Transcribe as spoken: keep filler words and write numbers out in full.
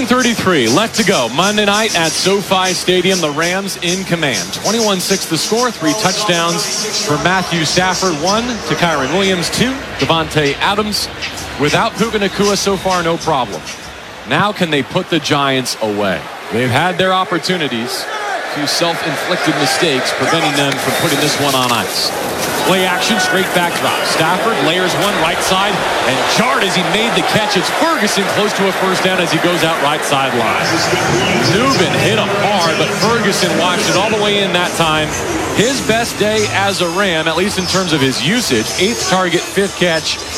nine thirty-three left to go. Monday night at SoFi Stadium. The Rams in command. twenty-one six the score. Three touchdowns for Matthew Stafford. One to Kyren Williams. Two, Devontae Adams. Without Puka Nacua so far, no problem. Now can they put the Giants away? They've had their opportunities. Few self-inflicted mistakes preventing them from putting this one on ice. Play action, straight back drop. Stafford layers one right side and jarred as he made the catch. It's Ferguson close to a first down as he goes out right sideline. Zubin hit him hard, but Ferguson watched it all the way in that time. His best day as a Ram, at least in terms of his usage. Eighth target, fifth catch.